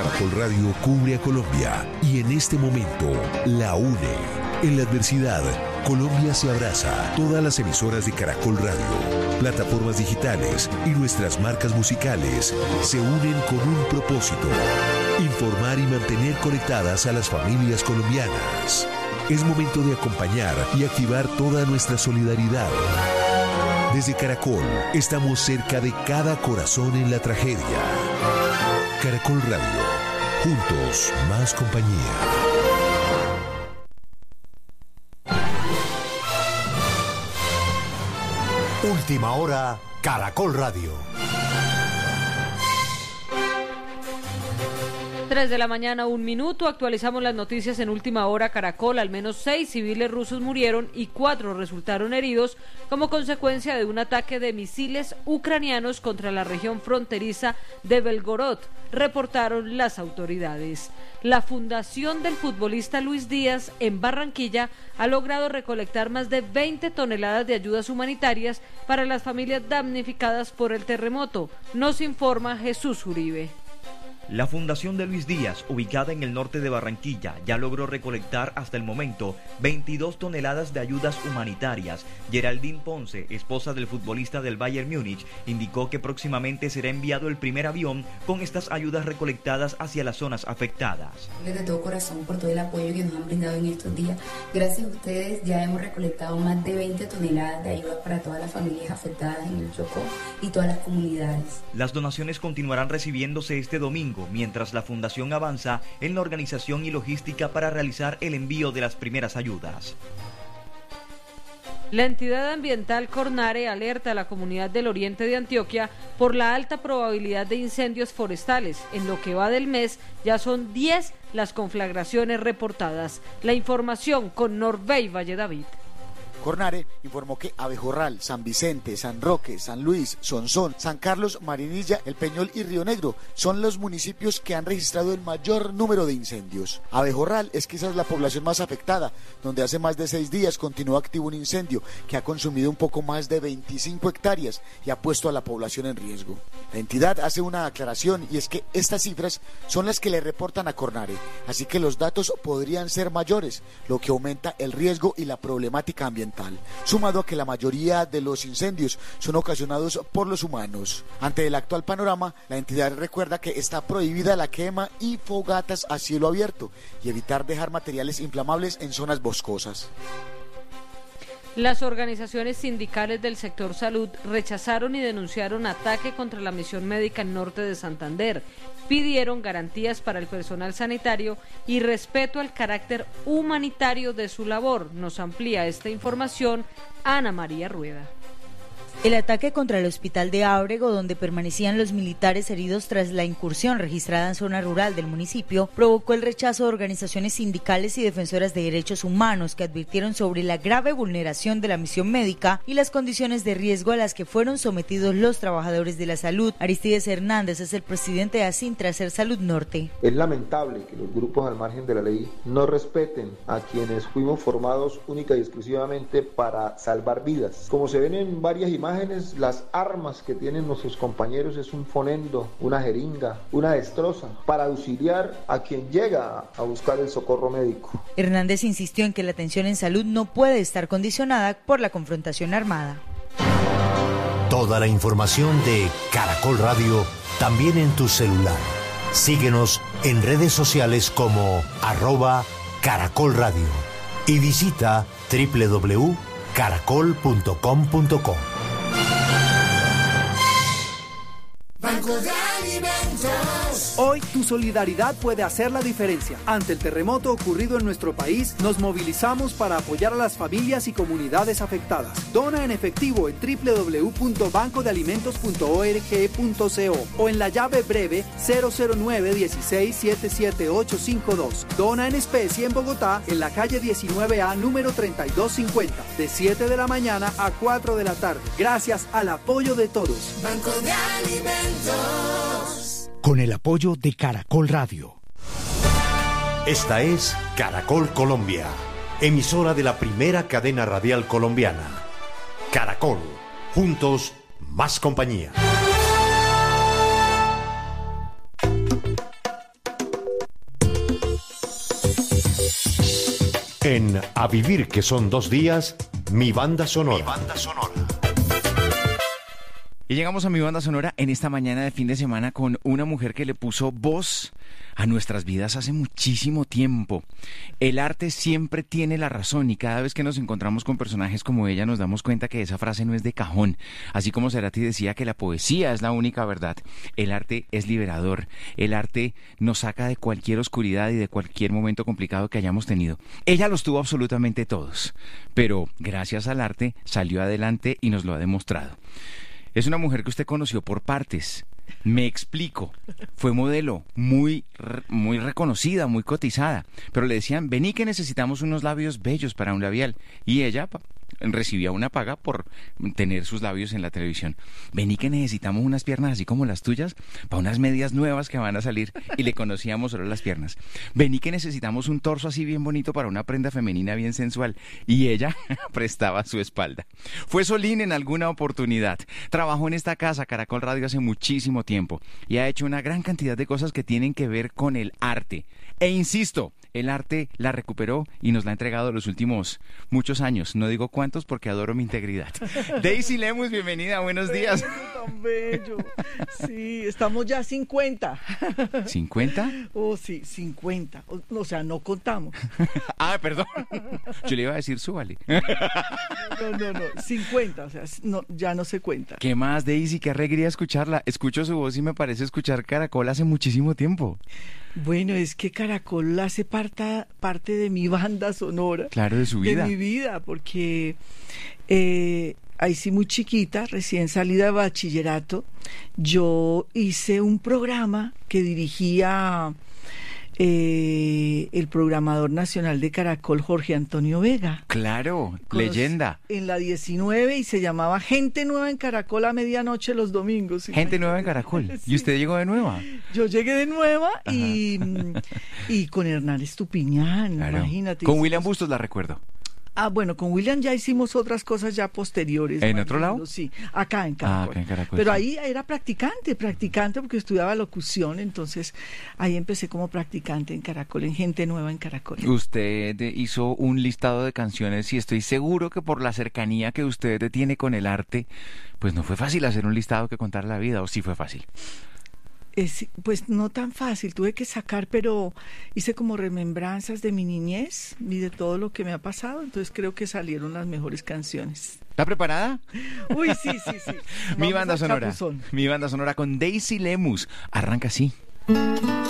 Caracol Radio cubre a Colombia y en este momento la une. En la adversidad, Colombia se abraza. Todas las emisoras de Caracol Radio, plataformas digitales y nuestras marcas musicales se unen con un propósito: informar y mantener conectadas a las familias colombianas. Es momento de acompañar y activar toda nuestra solidaridad. Desde Caracol, estamos cerca de cada corazón en la tragedia. Caracol Radio, juntos, más compañía. Última hora, Caracol Radio. 3 de la mañana, 1 minuto. Actualizamos las noticias en Última Hora Caracol. Al menos 6 civiles rusos murieron y 4 resultaron heridos como consecuencia de un ataque de misiles ucranianos contra la región fronteriza de Belgorod, reportaron las autoridades. La fundación del futbolista Luis Díaz en Barranquilla ha logrado recolectar más de 20 toneladas de ayudas humanitarias para las familias damnificadas por el terremoto. Nos informa Jesús Uribe. La Fundación de Luis Díaz, ubicada en el norte de Barranquilla, ya logró recolectar hasta el momento 22 toneladas de ayudas humanitarias. Geraldine Ponce, esposa del futbolista del Bayern Múnich, indicó que próximamente será enviado el primer avión con estas ayudas recolectadas hacia las zonas afectadas. De todo corazón por todo el apoyo que nos han brindado en estos días. Gracias a ustedes ya hemos recolectado más de 20 toneladas de ayuda para todas las familias afectadas en el Chocó y todas las comunidades. Las donaciones continuarán recibiéndose este domingo, mientras la Fundación avanza en la organización y logística para realizar el envío de las primeras ayudas. La entidad ambiental Cornare alerta a la comunidad del oriente de Antioquia por la alta probabilidad de incendios forestales. En lo que va del mes ya son 10 las conflagraciones reportadas. La información con Norbey Valledavid. Cornare informó que Abejorral, San Vicente, San Roque, San Luis, Sonsón, San Carlos, Marinilla, El Peñol y Río Negro son los municipios que han registrado el mayor número de incendios. Abejorral es quizás la población más afectada, donde hace más de 6 días continuó activo un incendio que ha consumido un poco más de 25 hectáreas y ha puesto a la población en riesgo. La entidad hace una aclaración y es que estas cifras son las que le reportan a Cornare, así que los datos podrían ser mayores, lo que aumenta el riesgo y la problemática ambiental, sumado a que la mayoría de los incendios son ocasionados por los humanos. Ante el actual panorama, la entidad recuerda que está prohibida la quema y fogatas a cielo abierto y evitar dejar materiales inflamables en zonas boscosas. Las organizaciones sindicales del sector salud rechazaron y denunciaron ataque contra la misión médica en norte de Santander. Pidieron garantías para el personal sanitario y respeto al carácter humanitario de su labor. Nos amplía esta información Ana María Rueda. El ataque contra el hospital de Ábrego, donde permanecían los militares heridos tras la incursión registrada en zona rural del municipio, provocó el rechazo de organizaciones sindicales y defensoras de derechos humanos que advirtieron sobre la grave vulneración de la misión médica y las condiciones de riesgo a las que fueron sometidos los trabajadores de la salud. Aristides Hernández es el presidente de Asintraser Salud Norte. Es lamentable que los grupos al margen de la ley no respeten a quienes fuimos formados única y exclusivamente para salvar vidas. Como se ven en varias imágenes, las armas que tienen nuestros compañeros es un fonendo, una jeringa, una destroza para auxiliar a quien llega a buscar el socorro médico. Hernández insistió en que la atención en salud no puede estar condicionada por la confrontación armada. Toda la información de Caracol Radio también en tu celular. Síguenos en redes sociales como @Caracol Radio y visita www.caracol.com.co. Banco de Alimentos. Hoy tu solidaridad puede hacer la diferencia. Ante el terremoto ocurrido en nuestro país, nos movilizamos para apoyar a las familias y comunidades afectadas. Dona en efectivo en www.bancodealimentos.org.co o en la llave breve 009-16-77852. Dona en especie en Bogotá, en la calle 19A, número 3250, de 7 de la mañana a 4 de la tarde. Gracias al apoyo de todos. Banco de Alimentos. Con el apoyo de Caracol Radio. Esta es Caracol Colombia, emisora de la primera cadena radial colombiana. Caracol, juntos, más compañía. En A Vivir, que son 2 días, Mi Banda Sonora. Y llegamos a Mi Banda Sonora en esta mañana de fin de semana con una mujer que le puso voz a nuestras vidas hace muchísimo tiempo. El arte siempre tiene la razón y cada vez que nos encontramos con personajes como ella nos damos cuenta que esa frase no es de cajón. Así como Cerati decía que la poesía es la única verdad, el arte es liberador. El arte nos saca de cualquier oscuridad y de cualquier momento complicado que hayamos tenido. Ella los tuvo absolutamente todos, pero gracias al arte salió adelante y nos lo ha demostrado. Es una mujer que usted conoció por partes. Me explico. Fue modelo, muy reconocida, muy cotizada. Pero le decían, vení que necesitamos unos labios bellos para un labial. Y ella recibía una paga por tener sus labios en la televisión. Vení que necesitamos unas piernas así como las tuyas para unas medias nuevas que van a salir. Y le conocíamos solo las piernas. Vení que necesitamos un torso así bien bonito para una prenda femenina bien sensual. Y ella prestaba su espalda. Fue Solín en alguna oportunidad. Trabajó en esta casa, Caracol Radio, hace muchísimo tiempo. Y ha hecho una gran cantidad de cosas que tienen que ver con el arte. E insisto, el arte la recuperó y nos la ha entregado los últimos muchos años. No digo cuántos porque adoro mi integridad. Daisy Lemus, bienvenida, buenos días. Tan bello. Sí, estamos ya 50. ¿50? Oh, sí, 50. O sea, no contamos. Ah, perdón. Yo le iba a decir súbale. No, 50, o sea, no, ya no se cuenta. ¿Qué más, Daisy? Qué alegría escucharla. Escucho su voz y me parece escuchar Caracol hace muchísimo tiempo. Bueno, es que Caracol hace parte de mi banda sonora. Claro, de su vida. De mi vida, porque ahí sí muy chiquita, recién salida de bachillerato, yo hice un programa que dirigía el programador nacional de Caracol, Jorge Antonio Vega. Claro, leyenda. En la 19 y se llamaba Gente Nueva en Caracol a medianoche los domingos. Gente Nueva en Caracol. Sí. ¿Y usted llegó de nueva? Yo llegué de nueva y con Hernán Estupiñán, claro. Imagínate. Con William Bustos la recuerdo. Ah, bueno, con William ya hicimos otras cosas ya posteriores. ¿En otro lado? Sí, acá en Caracol. Acá en Caracol. Pero sí. Ahí era practicante porque estudiaba locución, entonces ahí empecé como practicante en Caracol, en Gente Nueva en Caracol. Usted hizo un listado de canciones y estoy seguro que por la cercanía que usted tiene con el arte, pues no fue fácil hacer un listado que contar la vida, ¿o sí fue fácil? Pues no tan fácil, tuve que sacar, pero hice como remembranzas de mi niñez y de todo lo que me ha pasado, entonces creo que salieron las mejores canciones. ¿Está preparada? Uy, sí. Mi banda sonora con Daisy Lemus. Arranca así.